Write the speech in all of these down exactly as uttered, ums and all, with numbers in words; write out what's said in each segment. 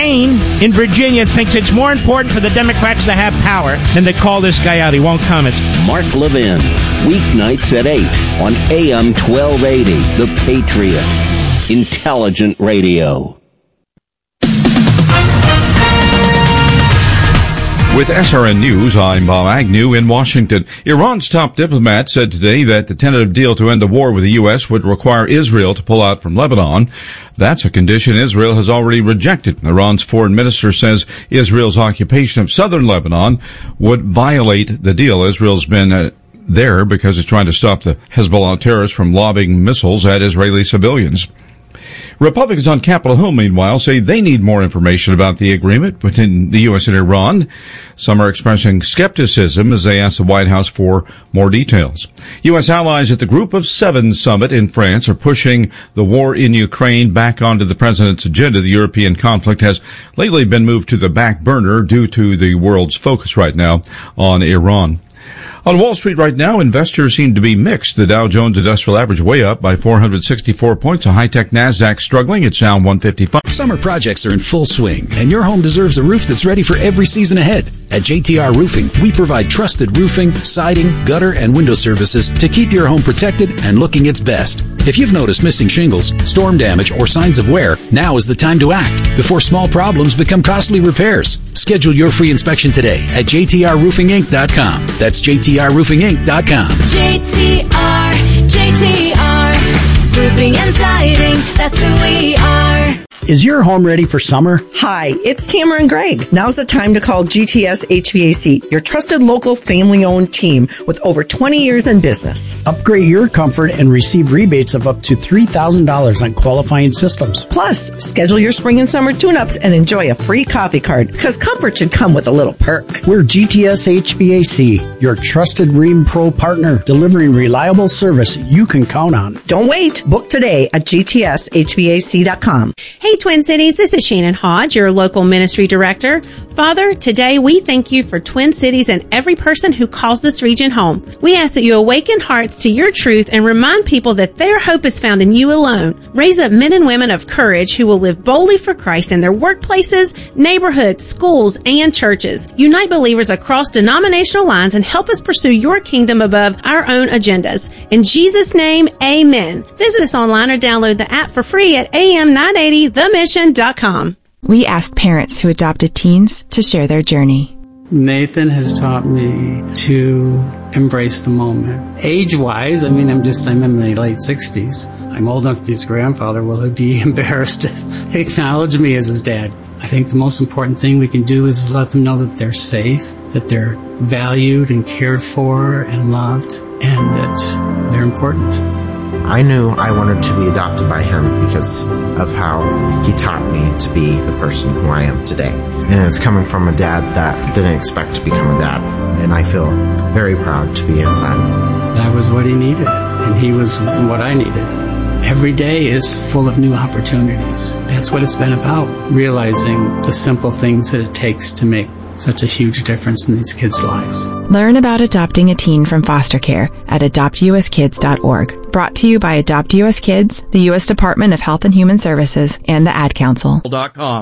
Wayne in Virginia thinks it's more important for the Democrats to have power than to call this guy out. He won't comment. Mark Levin, weeknights at eight on A M twelve eighty, The Patriot. Intelligent radio. With S R N News, I'm Bob Agnew in Washington. Iran's top diplomat said today that the tentative deal to end the war with the U S would require Israel to pull out from Lebanon. That's a condition Israel has already rejected. Iran's foreign minister says Israel's occupation of southern Lebanon would violate the deal. Israel's been uh, there because it's trying to stop the Hezbollah terrorists from lobbing missiles at Israeli civilians. Republicans on Capitol Hill, meanwhile, say they need more information about the agreement between the U S and Iran. Some are expressing skepticism as they ask the White House for more details. U S allies at the Group of Seven summit in France are pushing the war in Ukraine back onto the president's agenda. The European conflict has lately been moved to the back burner due to the world's focus right now on Iran. On Wall Street right now, investors seem to be mixed. The Dow Jones Industrial Average way up by four hundred sixty-four points. A high-tech NASDAQ struggling. It's down one fifty-five. Summer projects are in full swing, and your home deserves a roof that's ready for every season ahead. At J T R Roofing, we provide trusted roofing, siding, gutter, and window services to keep your home protected and looking its best. If you've noticed missing shingles, storm damage, or signs of wear, now is the time to act before small problems become costly repairs. Schedule your free inspection today at J T R roofing inc dot com. That's J T R roofing inc dot com. J T R, J T R, roofing and siding, that's who we are. Is your home ready for summer? Hi, it's Tamara and Greg. Now's the time to call G T S H V A C, your trusted local family-owned team with over twenty years in business. Upgrade your comfort and receive rebates of up to three thousand dollars on qualifying systems. Plus, schedule your spring and summer tune-ups and enjoy a free coffee card, because comfort should come with a little perk. We're G T S H V A C, your trusted Rheem Pro partner, delivering reliable service you can count on. Don't wait. Book today at G T S H V A C dot com. Hey, Twin Cities, this is Shannon Hodge, your local ministry director. Father, today we thank you for Twin Cities and every person who calls this region home. We ask that you awaken hearts to your truth and remind people that their hope is found in you alone. Raise up men and women of courage who will live boldly for Christ in their workplaces, neighborhoods, schools, and churches. Unite believers across denominational lines and help us pursue your kingdom above our own agendas. In Jesus' name, amen. Visit us online or download the app for free at A M nine eighty the mission dot com. We asked parents who adopted teens to share their journey. Nathan has taught me to embrace the moment. Age-wise, I mean, I'm just, I'm in my late sixties. I'm old enough to be his grandfather. Will he be embarrassed to acknowledge me as his dad? I think the most important thing we can do is let them know that they're safe, that they're valued and cared for and loved, and that they're important. I knew I wanted to be adopted by him because of how he taught me to be the person who I am today. And it's coming from a dad that didn't expect to become a dad. And I feel very proud to be his son. That was what he needed, and he was what I needed. Every day is full of new opportunities. That's what it's been about, realizing the simple things that it takes to make such a huge difference in these kids' lives. Learn about adopting a teen from foster care at adopt u s kids dot org. Brought to you by Adopt U S Kids, the U S Department of Health and Human Services, and the Ad Council. .com.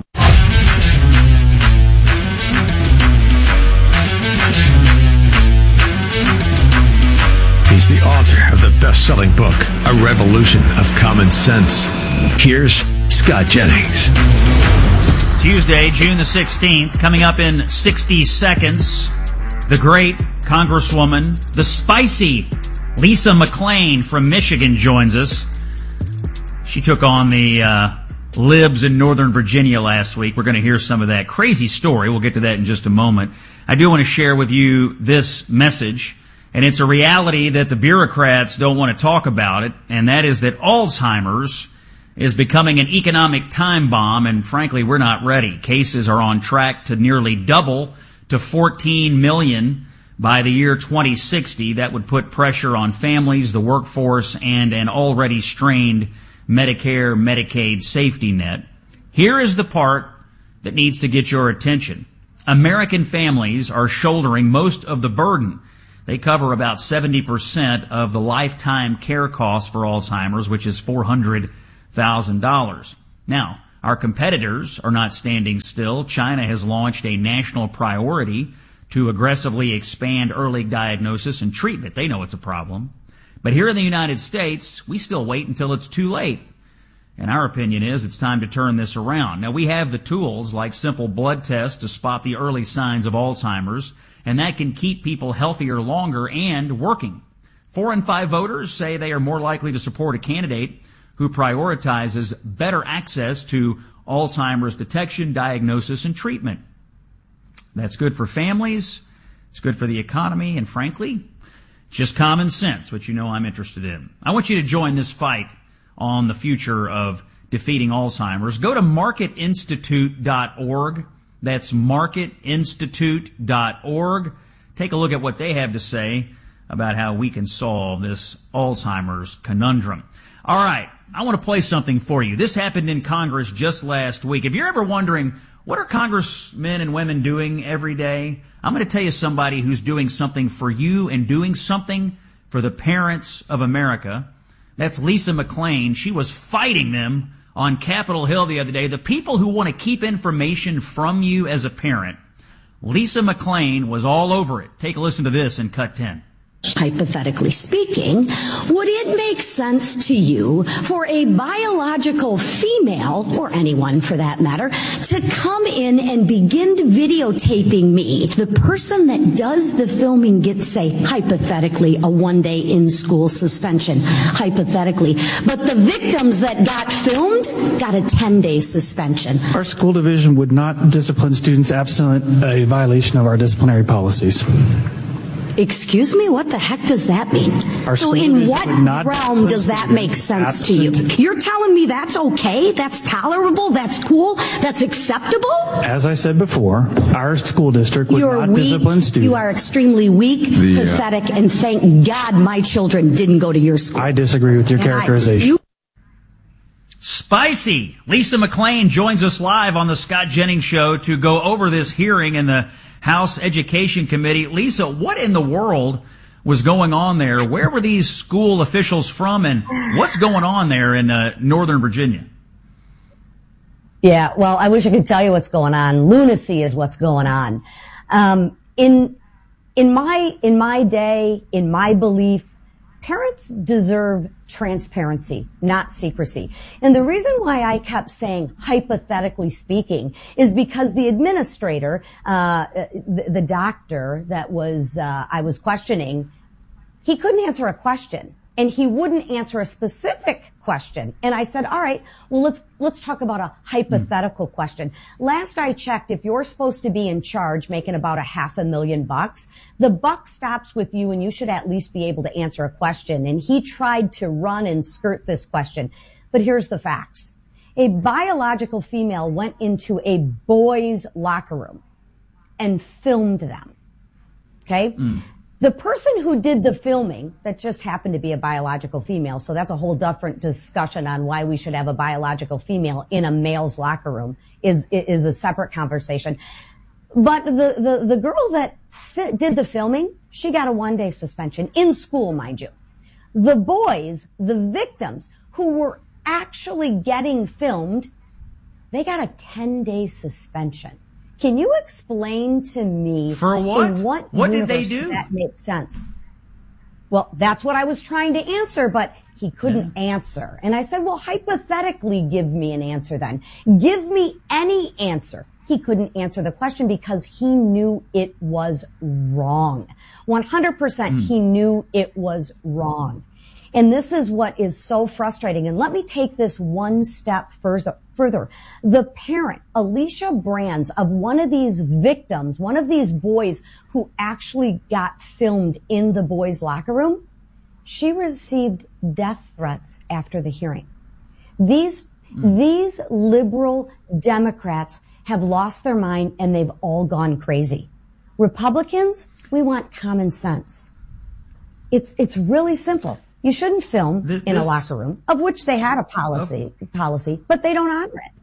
He's the author of the best-selling book, A Revolution of Common Sense. Here's Scott Jennings. Tuesday, June the sixteenth, coming up in sixty seconds, the great Congresswoman, the spicy Lisa McClain from Michigan joins us. She took on the uh, libs in Northern Virginia last week. We're going to hear some of that crazy story. We'll get to that in just a moment. I do want to share with you this message, and it's a reality that the bureaucrats don't want to talk about it, and that is that Alzheimer's is becoming an economic time bomb, and frankly, we're not ready. Cases are on track to nearly double to fourteen million by the year twenty sixty. That would put pressure on families, the workforce, and an already strained Medicare, Medicaid safety net. Here is the part that needs to get your attention. American families are shouldering most of the burden. They cover about seventy percent of the lifetime care costs for Alzheimer's, which is four hundred thousand dollars. Now, Our competitors are not standing still. China has launched a national priority to aggressively expand early diagnosis and treatment. They know it's a problem. But here in the United States, we still wait until it's too late. And our opinion is it's time to turn this around. Now, we have the tools like simple blood tests to spot the early signs of Alzheimer's, and that can keep people healthier longer and working. Four in five voters say they are more likely to support a candidate who prioritizes better access to Alzheimer's detection, diagnosis, and treatment. That's good for families, it's good for the economy, and frankly, it's just common sense, which you know I'm interested in. I want you to join this fight on the future of defeating Alzheimer's. Go to market institute dot org. That's market institute dot org. Take a look at what they have to say about how we can solve this Alzheimer's conundrum. All right, I want to play something for you. This happened in Congress just last week. If you're ever wondering, what are congressmen and women doing every day? I'm going to tell you somebody who's doing something for you and doing something for the parents of America. That's Lisa McClain. She was fighting them on Capitol Hill the other day. The people who want to keep information from you as a parent. Lisa McClain was all over it. Take a listen to this in Cut ten. Hypothetically speaking, would it make sense to you for a biological female, or anyone for that matter, to come in and begin videotaping me? The person that does the filming gets, say, hypothetically, a one-day in-school suspension, hypothetically. But the victims that got filmed got a ten-day suspension. Our school division would not discipline students absent a violation of our disciplinary policies. Excuse me? What the heck does that mean? Our so in what realm does that make sense to you? absent. You're telling me that's okay? That's tolerable? That's cool? That's acceptable? As I said before, our school district would You're not weak. discipline students. You are extremely weak, The, uh, pathetic, and thank God my children didn't go to your school. I disagree with your And I- characterization. you- Spicy. Lisa McClain joins us live on the Scott Jennings Show to go over this hearing in the House Education Committee. Lisa, what in the world was going on there? Where were these school officials from, and what's going on there in uh, Northern Virginia? Yeah, well, I wish I could tell you what's going on. Lunacy is what's going on. Um, in in my in my day, in my belief, parents deserve transparency, not secrecy. And the reason why I kept saying hypothetically speaking is because the administrator, uh, the, the doctor that was, uh, I was questioning, he couldn't answer a question. And he wouldn't answer a specific question. And I said, all right, well, let's, let's talk about a hypothetical question. Last I checked, if you're supposed to be in charge making about a half a million bucks, the buck stops with you and you should at least be able to answer a question. And he tried to run and skirt this question. But here's the facts. A biological female went into a boys' locker room and filmed them. Okay? Mm. The person who did the filming, that just happened to be a biological female, so that's a whole different discussion on why we should have a biological female in a male's locker room, is is a separate conversation. But the, the, the girl that fi- did the filming, she got a one-day suspension, in school, mind you. The boys, the victims, who were actually getting filmed, they got a ten-day suspension. Can you explain to me for what? In what what did they do? That makes sense. Well, that's what I was trying to answer, but he couldn't yeah. answer. And I said, well, hypothetically, give me an answer then. Give me any answer. He couldn't answer the question because he knew it was wrong. one hundred percent mm. he knew it was wrong. And this is what is so frustrating. And let me take this one step further. Further, the parent, Alicia Brands, of one of these victims, one of these boys who actually got filmed in the boys' locker room, she received death threats after the hearing. These, mm. these liberal Democrats have lost their mind and they've all gone crazy. Republicans, we want common sense. It's, it's really simple. You shouldn't film this, in a locker room, of which they had a policy, oh. policy, but they don't honor it.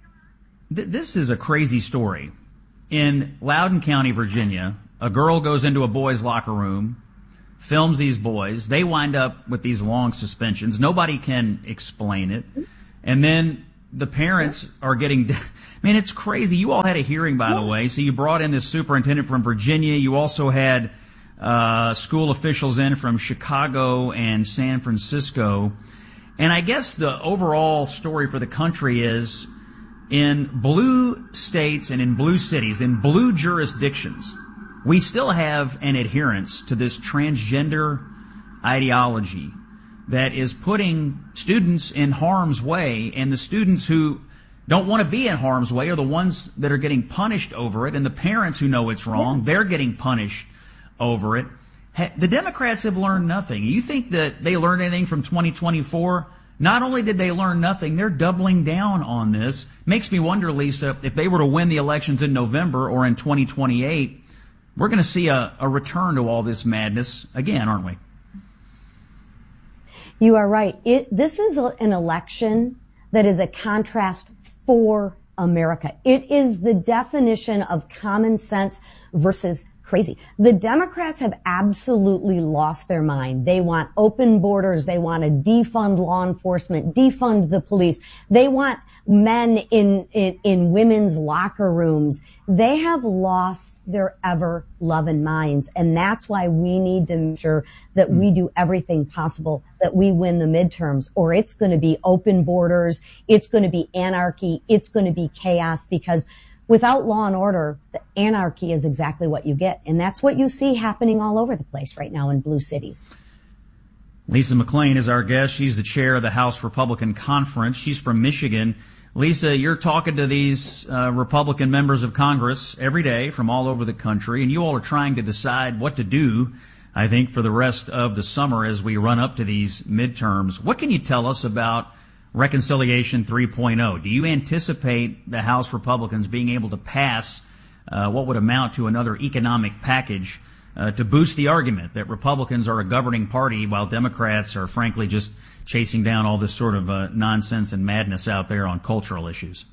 Th- this is a crazy story. In Loudoun County, Virginia, a girl goes into a boys' locker room, films these boys. They wind up with these long suspensions. Nobody can explain it. And then the parents are getting, I mean, it's crazy. You all had a hearing, by the way. So you brought in this superintendent from Virginia. You also had uh, school officials in from Chicago and San Francisco. And I guess the overall story for the country is in blue states and in blue cities, in blue jurisdictions, we still have an adherence to this transgender ideology that is putting students in harm's way, and the students who don't want to be in harm's way are the ones that are getting punished over it, and the parents who know it's wrong, they're getting punished over it. The Democrats have learned nothing. You think that they learned anything from twenty twenty-four? Not only did they learn nothing, they're doubling down on this. Makes me wonder, Lisa, if they were to win the elections in November or in twenty twenty-eight, we're going to see a, a return to all this madness again, aren't we? You are right. It, this is a, an election that is a contrast for America. It is the definition of common sense versus crazy. The Democrats have absolutely lost their mind. They want open borders. They want to defund law enforcement, defund the police. They want men in, in, in women's locker rooms. They have lost their ever-loving minds. And that's why we need to make sure that we do everything possible that we win the midterms, or it's going to be open borders. It's going to be anarchy. It's going to be chaos, because without law and order, the anarchy is exactly what you get. And that's what you see happening all over the place right now in blue cities. Lisa McClain is our guest. She's the chair of the House Republican Conference. She's from Michigan. Lisa, you're talking to these uh, Republican members of Congress every day from all over the country, and you all are trying to decide what to do, I think, for the rest of the summer as we run up to these midterms. What can you tell us about Reconciliation three point oh? Do you anticipate the House Republicans being able to pass uh, what would amount to another economic package uh, to boost the argument that Republicans are a governing party while Democrats are frankly just chasing down all this sort of uh, nonsense and madness out there on cultural issues?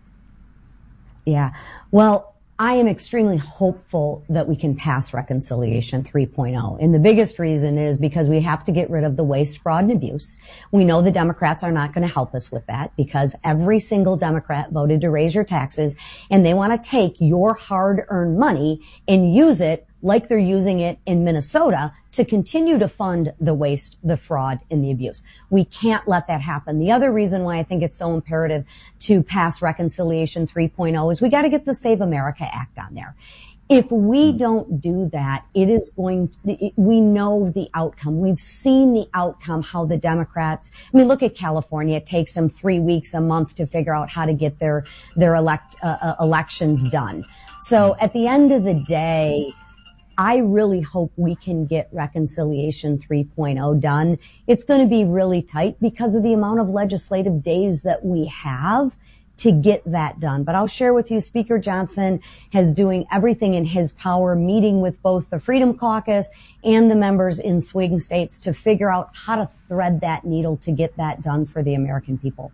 Yeah. Well, I am extremely hopeful that we can pass Reconciliation three point oh. And the biggest reason is because we have to get rid of the waste, fraud, and abuse. We know the Democrats are not going to help us with that, because every single Democrat voted to raise your taxes, and they want to take your hard-earned money and use it like they're using it in Minnesota to continue to fund the waste, the fraud, and the abuse. We can't let that happen. The other reason why I think it's so imperative to pass Reconciliation three point oh is we got to get the Save America Act on there. If we don't do that, it is going, it, we know the outcome. We've seen the outcome, how the Democrats, I mean, look at California. It takes them three weeks, a month to figure out how to get their, their elect, uh, elections done. So at the end of the day, I really hope we can get Reconciliation three point oh done. It's going to be really tight because of the amount of legislative days that we have to get that done. But I'll share with you, Speaker Johnson has doing everything in his power, meeting with both the Freedom Caucus and the members in swing states to figure out how to thread that needle to get that done for the American people.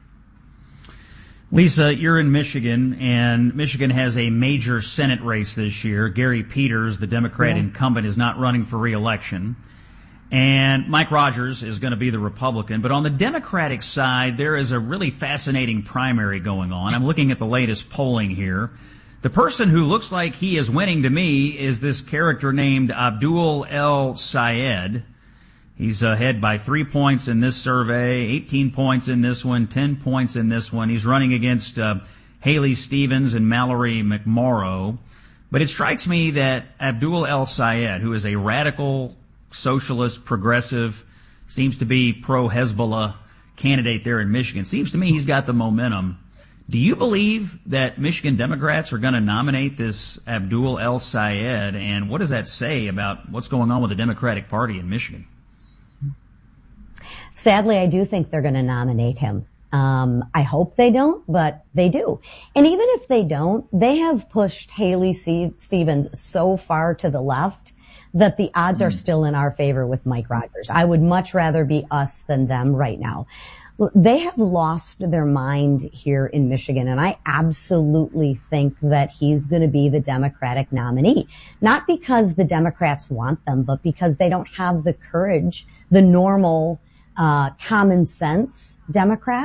Lisa, you're in Michigan, and Michigan has a major Senate race this year. Gary Peters, the Democrat yeah. incumbent, is not running for re-election. And Mike Rogers is going to be the Republican. But on the Democratic side, there is a really fascinating primary going on. I'm looking at the latest polling here. The person who looks like he is winning to me is this character named Abdul El Sayed. He's ahead by three points in this survey, eighteen points in this one, ten points in this one. He's running against uh, Haley Stevens and Mallory McMorrow. But it strikes me that Abdul El Sayed, who is a radical socialist, progressive, seems to be pro-Hezbollah candidate there in Michigan, seems to me he's got the momentum. Do you believe that Michigan Democrats are going to nominate this Abdul El Sayed? And what does that say about what's going on with the Democratic Party in Michigan? Sadly, I do think they're going to nominate him. Um, I hope they don't, but they do. And even if they don't, they have pushed Haley Stevens so far to the left that the odds are still in our favor with Mike Rogers. I would much rather be us than them right now. They have lost their mind here in Michigan, and I absolutely think that he's going to be the Democratic nominee. Not because the Democrats want them, but because they don't have the courage, the normal Uh, common sense Democrats.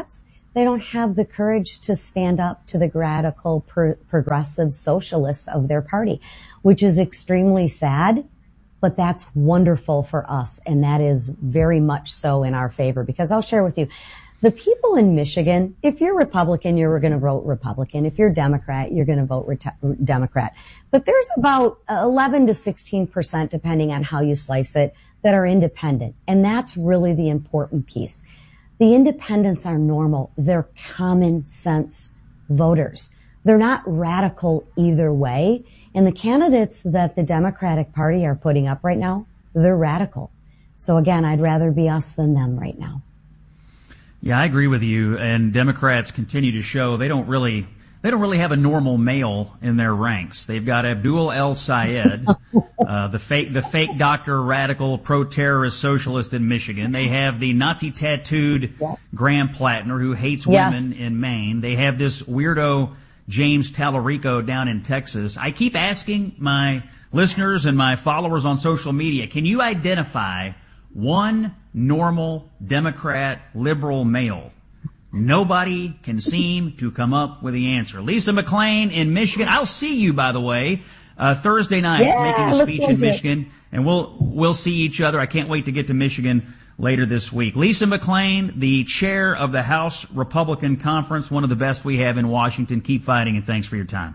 they don't have the courage to stand up to the radical pro- progressive socialists of their party, which is extremely sad, but that's wonderful for us. And that is very much so in our favor, because I'll share with you, the people in Michigan, if you're Republican, you're going to vote Republican. If you're Democrat, you're going to vote Re- Democrat. But there's about eleven to sixteen percent, depending on how you slice it, that are independent. And that's really the important piece. The independents are normal. They're common sense voters. They're not radical either way. And the candidates that the Democratic Party are putting up right now, they're radical. So again, I'd rather be us than them right now. Yeah, I agree with you. And Democrats continue to show they don't really they don't really have a normal male in their ranks. They've got Abdul El Sayed, uh, the fake the fake doctor, radical, pro-terrorist socialist in Michigan. They have the Nazi tattooed yeah. Graham Plattner who hates yes. women in Maine. They have this weirdo James Tallarico down in Texas. I keep asking my listeners and my followers on social media, can you identify one normal Democrat liberal male? Nobody can seem to come up with the answer. Lisa McClain in Michigan. I'll see you, by the way, uh, Thursday night yeah, making a speech in Michigan, and we'll we'll see each other. I can't wait to get to Michigan later this week. Lisa McClain, the chair of the House Republican Conference, one of the best we have in Washington. Keep fighting, and thanks for your time.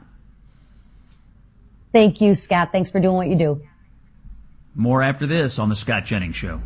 Thank you, Scott. Thanks for doing what you do. More after this on The Scott Jennings Show.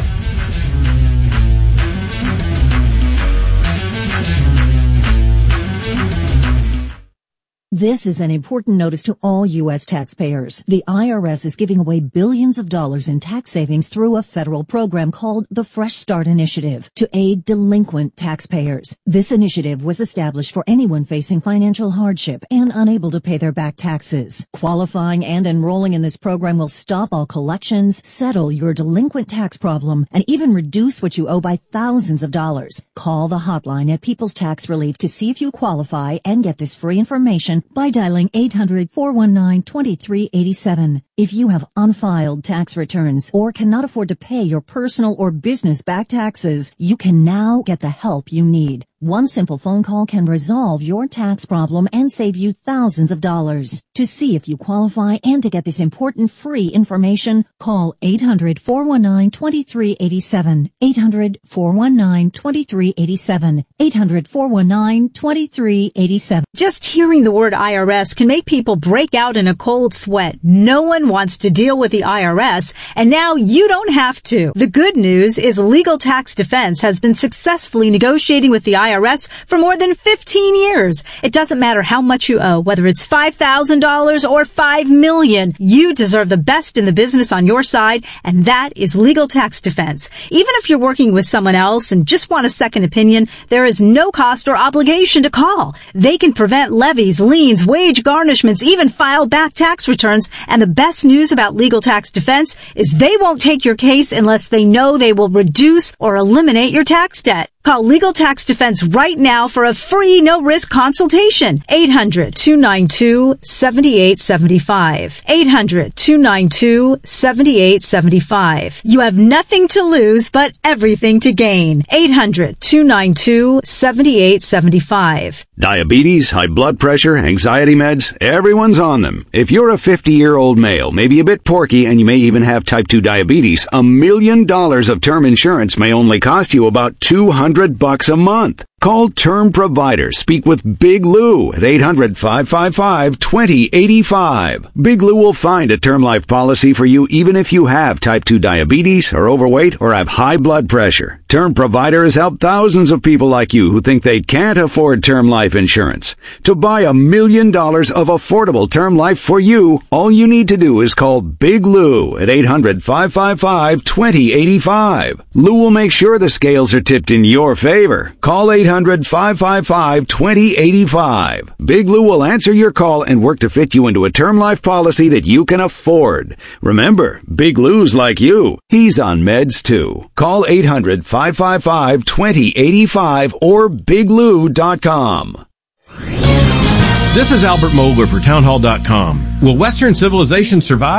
This is an important notice to all U S taxpayers. The I R S is giving away billions of dollars in tax savings through a federal program called the Fresh Start Initiative to aid delinquent taxpayers. This initiative was established for anyone facing financial hardship and unable to pay their back taxes. Qualifying and enrolling in this program will stop all collections, settle your delinquent tax problem, and even reduce what you owe by thousands of dollars. Call the hotline at People's Tax Relief to see if you qualify and get this free information by dialing eight hundred, four one nine, two three eight seven. If you have unfiled tax returns or cannot afford to pay your personal or business back taxes, you can now get the help you need. One simple phone call can resolve your tax problem and save you thousands of dollars. To see if you qualify and to get this important free information, call eight hundred, four one nine, two three eight seven. eight hundred, four one nine, two three eight seven. eight hundred, four one nine, two three eight seven. Just hearing the word I R S can make people break out in a cold sweat. No one wants to deal with the I R S, and now you don't have to. The good news is Legal Tax Defense has been successfully negotiating with the I R S for more than fifteen years. It doesn't matter how much you owe, whether it's five thousand dollars or five million dollars. You deserve the best in the business on your side, and that is Legal Tax Defense. Even if you're working with someone else and just want a second opinion, there is no cost or obligation to call. They can prevent levies, liens, wage garnishments, even file back tax returns. And the best news about Legal Tax Defense is they won't take your case unless they know they will reduce or eliminate your tax debt. Call Legal Tax Defense right now for a free, no-risk consultation. eight hundred, two nine two, seven eight seven five. eight hundred, two nine two, seven eight seven five. You have nothing to lose, but everything to gain. eight hundred, two nine two, seven eight seven five. Diabetes, high blood pressure, anxiety meds, everyone's on them. If you're a fifty-year-old male, maybe a bit porky, and you may even have type two diabetes, a million dollars of term insurance may only cost you about two hundred bucks a month. Call Term Provider. Speak with Big Lou at eight hundred, five five five, two zero eight five. Big Lou will find a term life policy for you even if you have type two diabetes, are overweight, or have high blood pressure. Term Provider has helped thousands of people like you who think they can't afford term life insurance. To buy a million dollars of affordable term life for you, all you need to do is call Big Lou at eight hundred, five five five, two zero eight five. Lou will make sure the scales are tipped in your favor. Call eight hundred, five five five, two zero eight five. Big Lou will answer your call and work to fit you into a term life policy that you can afford. Remember, Big Lou's like you. He's on meds too. Call eight hundred, five five five, two zero eight five or big lou dot com. This is Albert Mogler for townhall dot com. Will Western civilization survive?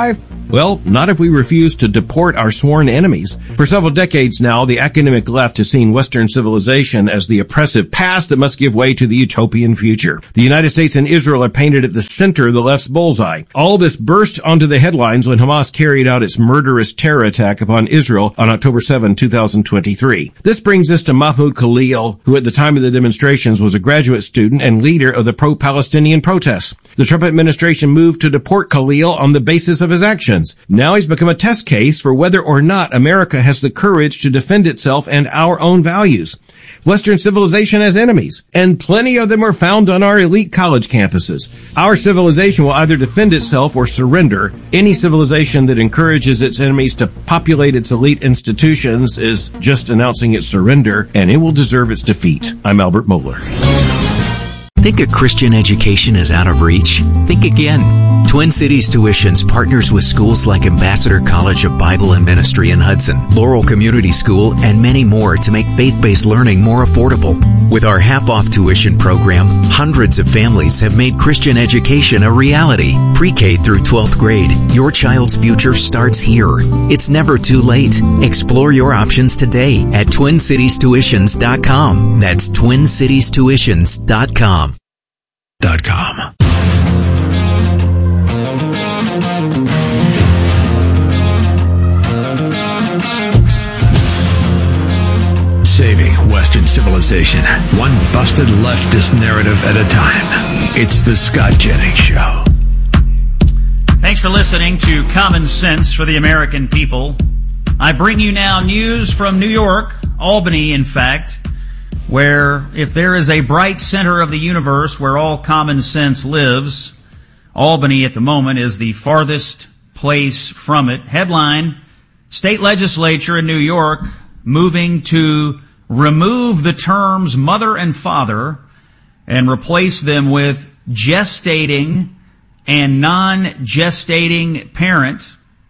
Well, not if we refuse to deport our sworn enemies. For several decades now, the academic left has seen Western civilization as the oppressive past that must give way to the utopian future. The United States and Israel are painted at the center of the left's bullseye. All this burst onto the headlines when Hamas carried out its murderous terror attack upon Israel on October seventh, two thousand twenty-three. This brings us to Mahmoud Khalil, who at the time of the demonstrations was a graduate student and leader of the pro-Palestinian protests. The Trump administration moved to deport Khalil on the basis of his actions. Now he's become a test case for whether or not America has the courage to defend itself and our own values. Western civilization has enemies, and plenty of them are found on our elite college campuses. Our civilization will either defend itself or surrender. Any civilization that encourages its enemies to populate its elite institutions is just announcing its surrender, and it will deserve its defeat. I'm Albert Mohler. Think a Christian education is out of reach? Think again. Twin Cities Tuitions partners with schools like Ambassador College of Bible and Ministry in Hudson, Laurel Community School, and many more to make faith-based learning more affordable. With our half-off tuition program, hundreds of families have made Christian education a reality. Pre-K through twelfth grade, your child's future starts here. It's never too late. Explore your options today at twin cities tuitions dot com. That's twin cities tuitions dot com. Dot com. Saving Western civilization, one busted leftist narrative at a time. It's the Scott Jennings Show. Thanks for listening to Common Sense for the American People. I bring you now news from New York, Albany, in fact, where if there is a bright center of the universe where all common sense lives, Albany at the moment is the farthest place from it. Headline, state legislature in New York moving to remove the terms mother and father and replace them with gestating and non-gestating parent.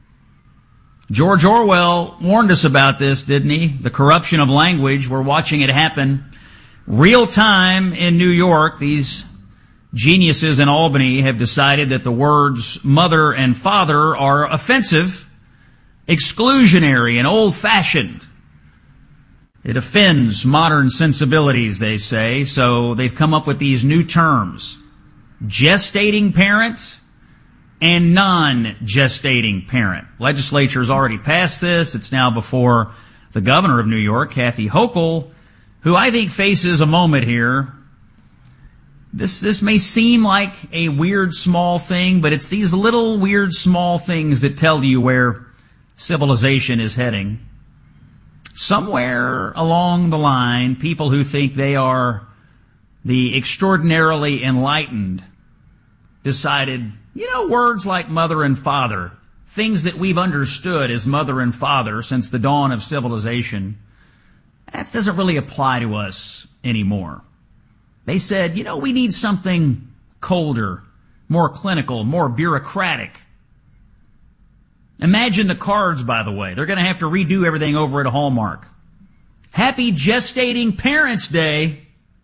George Orwell warned us about this, didn't he? The corruption of language. We're watching it happen real time in New York. These geniuses in Albany have decided that the words mother and father are offensive, exclusionary, and old-fashioned. It offends modern sensibilities, they say, so they've come up with these new terms: gestating parent and non-gestating parent. Legislature's already passed this. It's now before the governor of New York, Kathy Hochul, who I think faces a moment here. This this may seem like a weird small thing, but it's these little weird small things that tell you where civilization is heading. Somewhere along the line, people who think they are the extraordinarily enlightened decided, you know, words like mother and father, things that we've understood as mother and father since the dawn of civilization, that doesn't really apply to us anymore. They said, you know, we need something colder, more clinical, more bureaucratic. Imagine the cards, by the way. They're going to have to redo everything over at Hallmark. Happy Gestating Parents Day.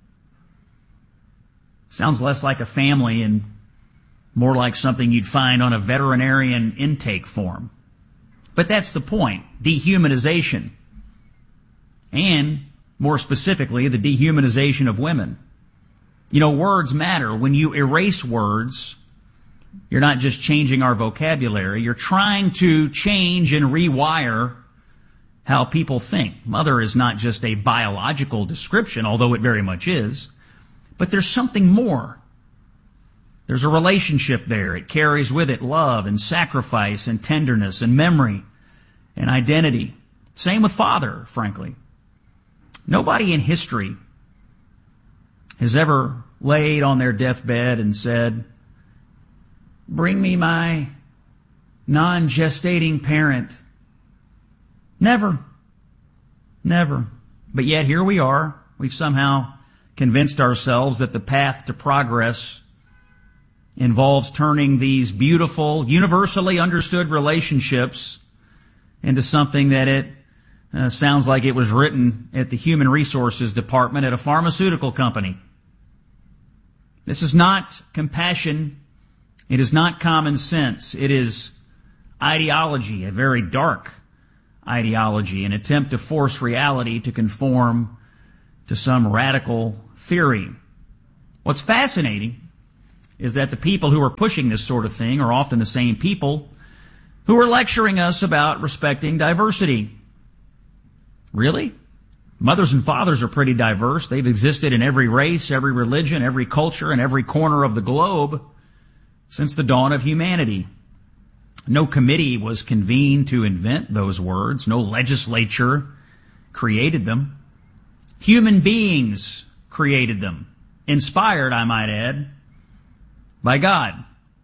Sounds less like a family and more like something you'd find on a veterinarian intake form. But that's the point. Dehumanization. And, more specifically, the dehumanization of women. You know, words matter. When you erase words, you're not just changing our vocabulary. You're trying to change and rewire how people think. Mother is not just a biological description, although it very much is. But there's something more. There's a relationship there. It carries with it love and sacrifice and tenderness and memory and identity. Same with father, frankly. Nobody in history has ever laid on their deathbed and said, bring me my non-gestating parent. Never. Never. But yet here we are. We've somehow convinced ourselves that the path to progress involves turning these beautiful, universally understood relationships into something that it uh, sounds like it was written at the Human Resources Department at a pharmaceutical company. This is not compassion. It is not common sense. It is ideology, a very dark ideology, an attempt to force reality to conform to some radical theory. What's fascinating is that the people who are pushing this sort of thing are often the same people who are lecturing us about respecting diversity. Really? Mothers and fathers are pretty diverse. They've existed in every race, every religion, every culture, and every corner of the globe since the dawn of humanity. No committee was convened to invent those words. No legislature created them. Human beings created them. Inspired, I might add, by God.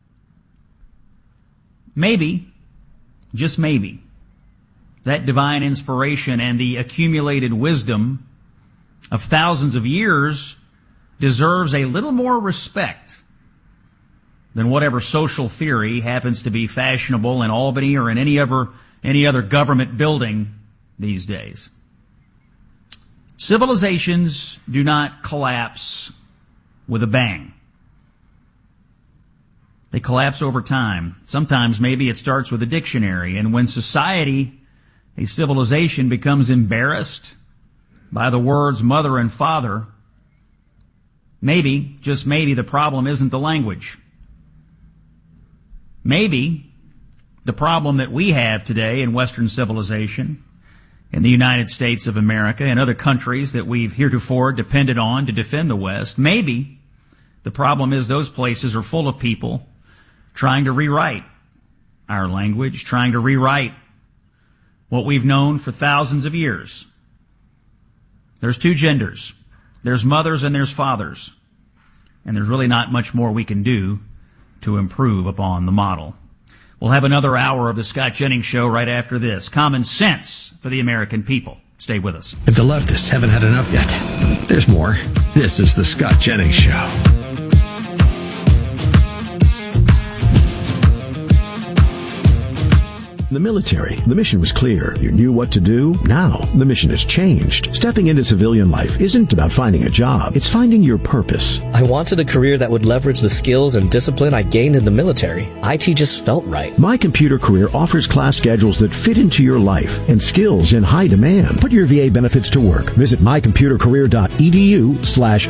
Maybe, just maybe, that divine inspiration and the accumulated wisdom of thousands of years deserves a little more respect than whatever social theory happens to be fashionable in Albany or in any other, any other government building these days. Civilizations do not collapse with a bang. They collapse over time. Sometimes maybe it starts with a dictionary, and when society, a civilization, becomes embarrassed by the words mother and father, maybe, just maybe, the problem isn't the language. Maybe the problem that we have today in Western civilization, in the United States of America and other countries that we've heretofore depended on to defend the West, maybe the problem is those places are full of people trying to rewrite our language, trying to rewrite what we've known for thousands of years. There's two genders. There's mothers and there's fathers. And there's really not much more we can do to improve upon the model. We'll have another hour of the Scott Jennings Show right after this. Common sense for the American people. Stay with us. If the leftists haven't had enough yet, there's more. This is the Scott Jennings Show. In the military, the mission was clear. You knew what to do. Now, the mission has changed. Stepping into civilian life isn't about finding a job. It's finding your purpose. I wanted a career that would leverage the skills and discipline I gained in the military. I T just felt right. My Computer Career offers class schedules that fit into your life and skills in high demand. Put your V A benefits to work. Visit mycomputercareer.edu slash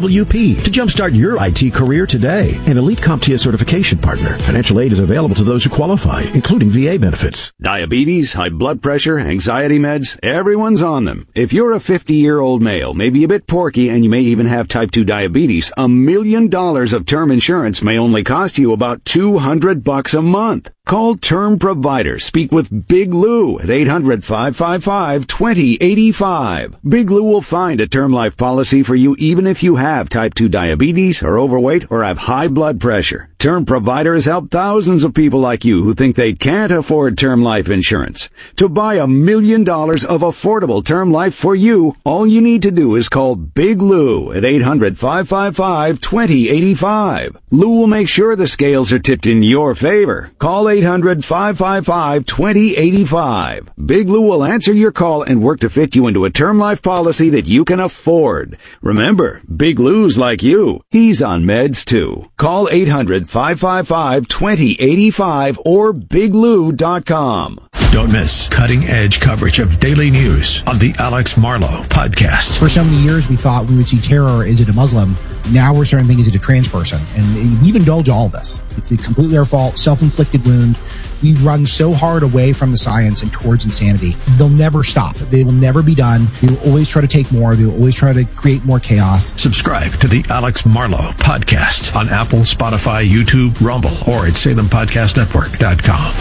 CWP to jumpstart your I T career today. An Elite CompTIA certification partner. Financial aid is available to those who qualify, including V A benefits. Diabetes, high blood pressure, anxiety meds, everyone's on them. If you're a fifty-year-old male, maybe a bit porky, and you may even have type two diabetes, a million dollars of term insurance may only cost you about two hundred bucks a month. Call Term Provider. Speak with Big Lou at eight hundred, five five five, two zero eight five. Big Lou will find a term life policy for you even if you have type two diabetes, are overweight, or have high blood pressure. Term Provider has helped thousands of people like you who think they can't afford term life insurance. To buy a million dollars of affordable term life for you, all you need to do is call Big Lou at eight hundred, five five five, two zero eight five. Lou will make sure the scales are tipped in your favor. Call eight hundred, five five five, two zero eight five. Big Lou will answer your call and work to fit you into a term life policy that you can afford. Remember, Big Lou's like you. He's on meds too. Call eight hundred, five five five, two zero eight five or big lou dot com. Don't miss cutting-edge coverage of daily news on the Alex Marlow Podcast. For so many years, we thought we would see terror. Is it a Muslim? Now we're starting to think, is it a trans person? And we've indulged all of this. It's completely our fault, self-inflicted wound. We've run so hard away from the science and towards insanity. They'll never stop. They will never be done. They will always try to take more. They will always try to create more chaos. Subscribe to the Alex Marlow Podcast on Apple, Spotify, YouTube, Rumble, or at Salem Podcast Network dot com.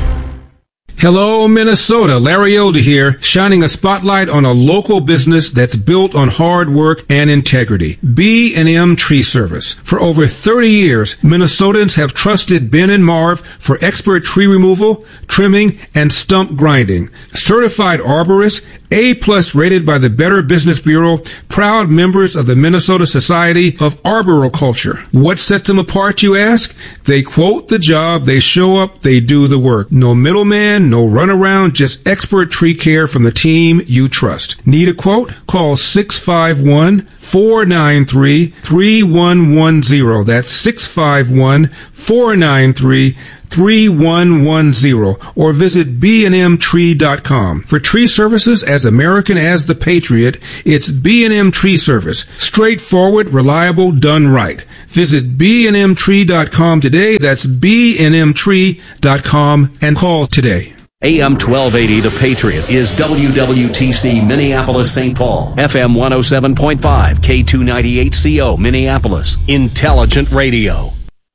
Hello, Minnesota. Larry Elder here, shining a spotlight on a local business that's built on hard work and integrity. B and M Tree Service. For over thirty years, Minnesotans have trusted Ben and Marv for expert tree removal, trimming, and stump grinding. Certified arborists, A-plus rated by the Better Business Bureau, proud members of the Minnesota Society of Arboriculture. What sets them apart, you ask? They quote the job, they show up, they do the work. No middleman, no runaround, just expert tree care from the team you trust. Need a quote? Call six five one, four nine three, three one one zero. That's six five one, four nine three, three one one zero, or visit b and m tree dot com. For tree services as American as the Patriot, it's B and M Tree Service. Straightforward, reliable, done right. Visit b and m tree dot com today. That's b and m tree dot com and call today. A M twelve eighty The Patriot is W W T C Minneapolis Saint Paul, F M one oh seven point five, K two ninety-eight C O Minneapolis, Intelligent Radio.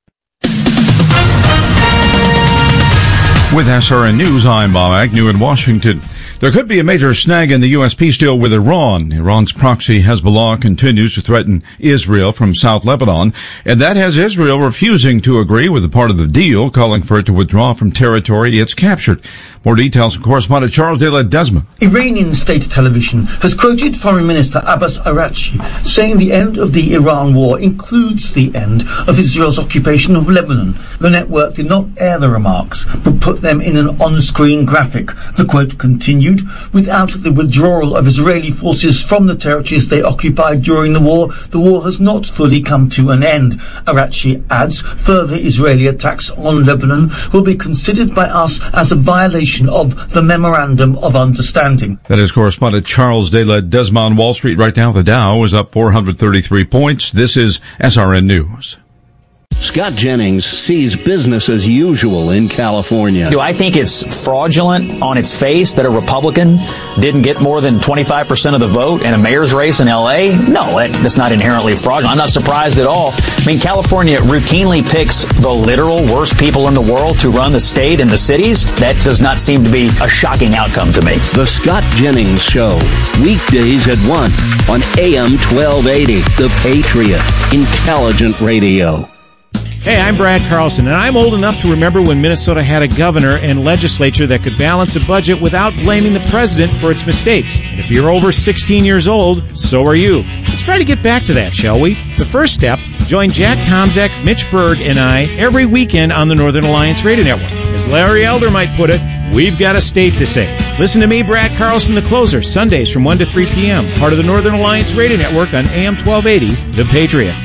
With S R N News, I'm Bob Agnew in Washington. There could be a major snag in the U S peace deal with Iran. Iran's proxy Hezbollah continues to threaten Israel from South Lebanon, and that has Israel refusing to agree with a part of the deal, calling for it to withdraw from territory it's captured. More details from correspondent Charles de Ledesma. Iranian state television has quoted Foreign Minister Abbas Araghchi saying the end of the Iran war includes the end of Israel's occupation of Lebanon. The network did not air the remarks, but put them in an on-screen graphic. The quote continued, "Without the withdrawal of Israeli forces from the territories they occupied during the war, the war has not fully come to an end." Araghchi adds, "Further Israeli attacks on Lebanon will be considered by us as a violation of the Memorandum of Understanding." That is correspondent Charles de Ledesma on Wall Street. Right now, the Dow is up four hundred thirty-three points. This is S R N News. Scott Jennings sees business as usual in California. Do I think it's fraudulent on its face that a Republican didn't get more than twenty-five percent of the vote in a mayor's race in L A? No, that's not inherently fraudulent. I'm not surprised at all. I mean, California routinely picks the literal worst people in the world to run the state and the cities. That does not seem to be a shocking outcome to me. The Scott Jennings Show, weekdays at one on A M twelve eighty, The Patriot, Intelligent Radio. Hey, I'm Brad Carlson, and I'm old enough to remember when Minnesota had a governor and legislature that could balance a budget without blaming the president for its mistakes. And if you're over sixteen years old, so are you. Let's try to get back to that, shall we? The first step, join Jack Tomzak, Mitch Berg, and I every weekend on the Northern Alliance Radio Network. As Larry Elder might put it, we've got a state to say. Listen to me, Brad Carlson, the closer, Sundays from one to three p.m., part of the Northern Alliance Radio Network on A M twelve eighty, The Patriot.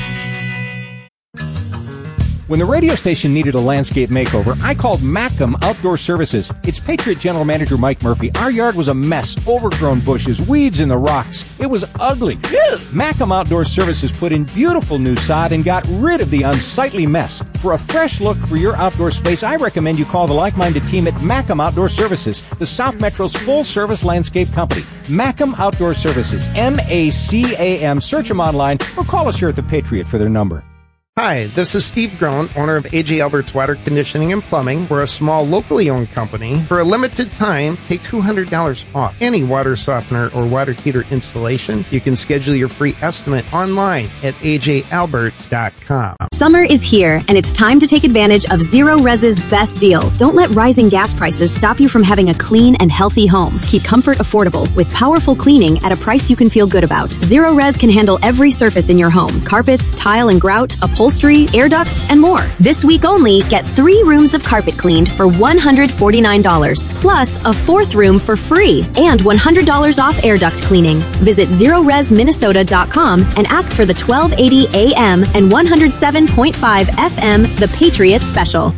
When the radio station needed a landscape makeover, I called Macam Outdoor Services. It's Patriot General Manager Mike Murphy. Our yard was a mess, overgrown bushes, weeds in the rocks. It was ugly. Macam Outdoor Services put in beautiful new sod and got rid of the unsightly mess. For a fresh look for your outdoor space, I recommend you call the like-minded team at Macam Outdoor Services, the South Metro's full-service landscape company. Macam Outdoor Services, M A C A M. Search them online or call us here at the Patriot for their number. Hi, this is Steve Groen, owner of A J Albert's Water Conditioning and Plumbing. We're a small, locally owned company. For a limited time, take two hundred dollars off any water softener or water heater installation. You can schedule your free estimate online at A J alberts dot com. Summer is here, and it's time to take advantage of Zero Res's best deal. Don't let rising gas prices stop you from having a clean and healthy home. Keep comfort affordable with powerful cleaning at a price you can feel good about. Zero Res can handle every surface in your home: carpets, tile and grout, upholstery, air ducts, and more. This week only, get three rooms of carpet cleaned for one hundred forty-nine dollars, plus a fourth room for free, and one hundred dollars off air duct cleaning. Visit zero res minnesota dot com and ask for the twelve eighty A M and one oh seven point five F M The Patriot Special.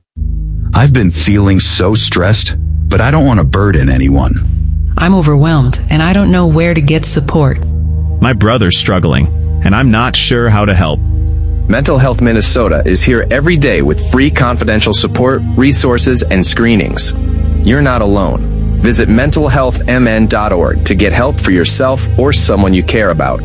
I've been feeling so stressed, but I don't want to burden anyone. I'm overwhelmed, and I don't know where to get support. My brother's struggling, and I'm not sure how to help. Mental Health Minnesota is here every day with free confidential support, resources, and screenings. You're not alone. Visit mental health m n dot org to get help for yourself or someone you care about.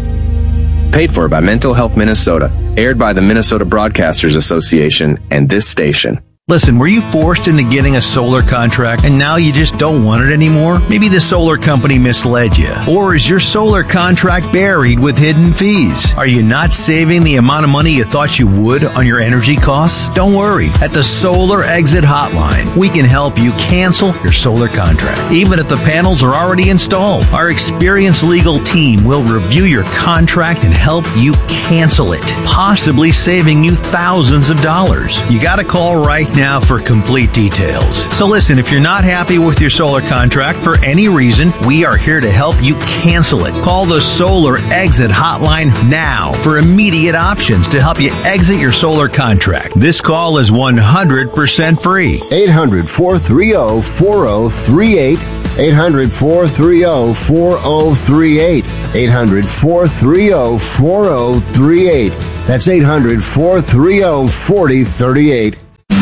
Paid for by Mental Health Minnesota. Aired by the Minnesota Broadcasters Association and this station. Listen, were you forced into getting a solar contract and now you just don't want it anymore? Maybe the solar company misled you. Or is your solar contract buried with hidden fees? Are you not saving the amount of money you thought you would on your energy costs? Don't worry. At the Solar Exit Hotline, we can help you cancel your solar contract, even if the panels are already installed. Our experienced legal team will review your contract and help you cancel it, possibly saving you thousands of dollars. You gotta call right now. now for complete details. So listen, if you're not happy with your solar contract for any reason, we are here to help you cancel it. Call the Solar Exit Hotline now for immediate options to help you exit your solar contract. This call is one hundred percent free. eight hundred, four three zero, four zero three eight. eight hundred, four three zero, four zero three eight. eight hundred, four three zero, four zero three eight. That's eight hundred, four three zero, four zero three eight.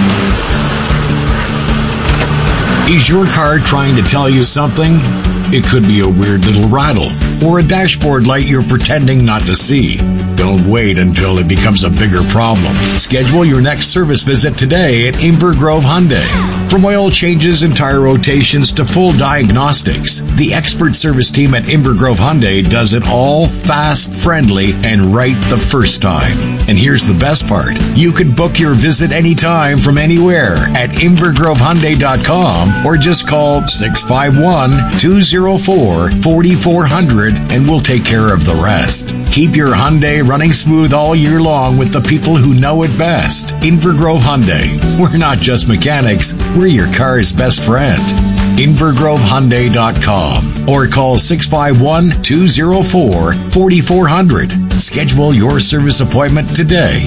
Is your car trying to tell you something? It could be a weird little rattle or a dashboard light you're pretending not to see. Don't wait until it becomes a bigger problem. Schedule your next service visit today at Inver Grove Hyundai. From oil changes and tire rotations to full diagnostics, the expert service team at Inver Grove Hyundai does it all fast, friendly, and right the first time. And here's the best part. You can book your visit anytime from anywhere at inver grove hyundai dot com or just call six five one, two zero four, four four zero zero and we'll take care of the rest. Keep your Hyundai running smooth all year long with the people who know it best. Inver Grove Hyundai. We're not just mechanics, we're your car's best friend. inver grove hyundai dot com or call six five one, two zero four, four four zero zero. Schedule your service appointment today.